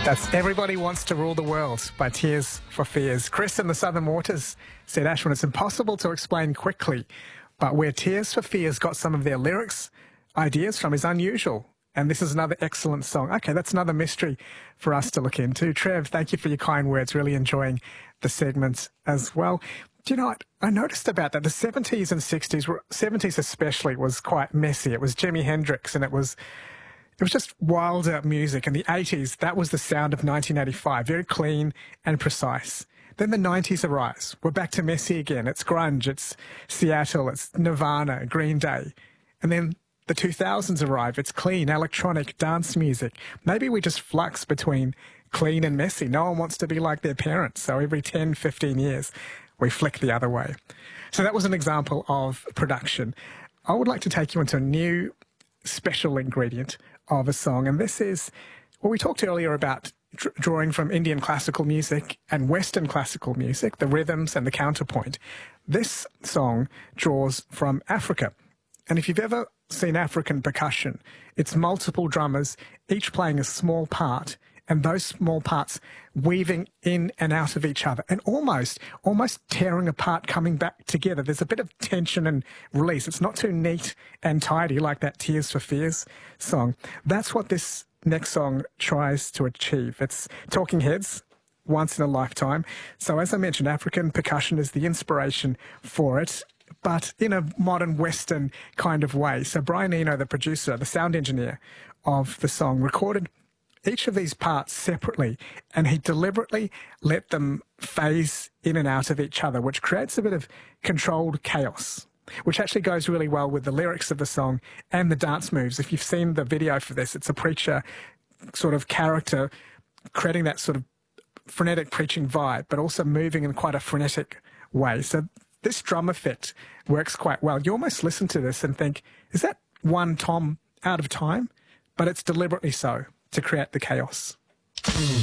That's Everybody Wants to Rule the World by Tears for Fears. Chris in the Southern Waters said, Ashwin, it's impossible to explain quickly, but where Tears for Fears got some of their lyrics, ideas from is unusual. And this is another excellent song. Okay, that's another mystery for us to look into. Trev, thank you for your kind words. Really enjoying the segment as well. Do you know what I noticed about that? The 70s and 60s, 70s especially, was quite messy. It was Jimi Hendrix and it was just wilder music. In the 80s, that was the sound of 1985, very clean and precise. Then the 90s arise. We're back to messy again. It's grunge, it's Seattle, it's Nirvana, Green Day. And then the 2000s arrive. It's clean, electronic, dance music. Maybe we just flux between clean and messy. No one wants to be like their parents. So every 10, 15 years, we flick the other way. So that was an example of production. I would like to take you into a new special ingredient of a song. And this is what we talked earlier about drawing from Indian classical music and Western classical music, the rhythms and the counterpoint. This song draws from Africa. And if you've ever seen African percussion, it's multiple drummers, each playing a small part, and those small parts weaving in and out of each other and almost tearing apart, coming back together. There's a bit of tension and release. It's not too neat and tidy like that Tears for Fears song. That's what this next song tries to achieve. It's Talking Heads, Once in a Lifetime. So as I mentioned, African percussion is the inspiration for it, but in a modern Western kind of way. So Brian Eno, the producer, the sound engineer of the song, recorded each of these parts separately, and he deliberately let them phase in and out of each other, which creates a bit of controlled chaos, which actually goes really well with the lyrics of the song and the dance moves. If you've seen the video for this, it's a preacher sort of character creating that sort of frenetic preaching vibe, but also moving in quite a frenetic way. So this drum effect works quite well. You almost listen to this and think, is that one tom out of time? But it's deliberately so, to create the chaos.